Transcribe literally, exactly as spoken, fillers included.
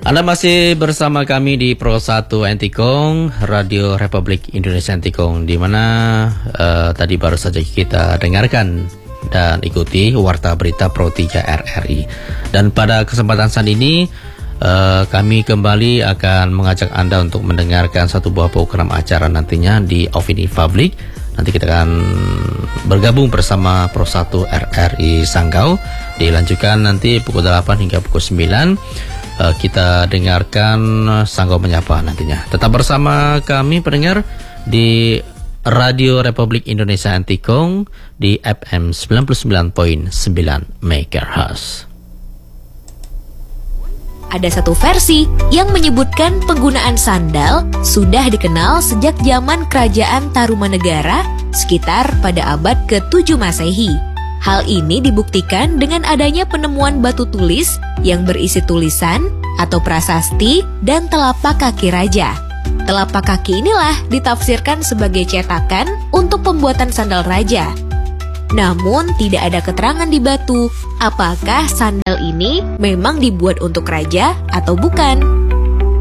Anda masih bersama kami di Pro satu Antikong, Radio Republik Indonesia Antikong, di mana uh, tadi baru saja kita dengarkan dan ikuti Warta Berita Pro tiga R R I. Dan pada kesempatan saat ini uh, kami kembali akan mengajak Anda untuk mendengarkan satu buah program acara nantinya di Opini Public. Nanti kita akan bergabung bersama Pro satu R R I Sanggau. Dilanjutkan nanti pukul delapan hingga pukul sembilan. Uh, kita dengarkan Sanggau Menyapa nantinya. Tetap bersama kami pendengar di Radio Republik Indonesia Antikong di F M sembilan puluh sembilan koma sembilan megahertz. Ada satu versi yang menyebutkan penggunaan sandal sudah dikenal sejak zaman Kerajaan Tarumanegara sekitar pada abad ketujuh Masehi. Hal ini dibuktikan dengan adanya penemuan batu tulis yang berisi tulisan atau prasasti dan telapak kaki raja. Telapak kaki inilah ditafsirkan sebagai cetakan untuk pembuatan sandal raja. Namun tidak ada keterangan di batu apakah sandal ini memang dibuat untuk raja atau bukan.